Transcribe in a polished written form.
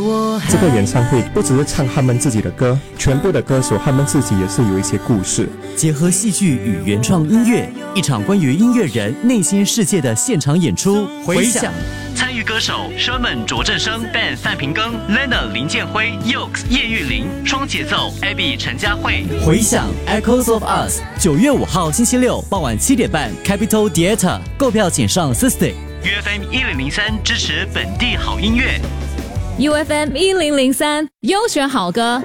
这个演唱会不只是唱他们自己的歌，全部的歌手他们自己也是有一些故事， 结合戏剧与原创音乐，一场关于音乐人内心世界的现场演出。回响参与歌手 Sherman 卓振生、Ben 范平庚、Lena 林建辉、Yokes 叶玉玲、双节奏 Abby 陈佳慧。回响 Echoes of Us， 9月5号星期六傍晚7点半 Capitol Theatre， 购票请上 System。UFM 1003支持本地好音乐。 UFM 1003优选好歌。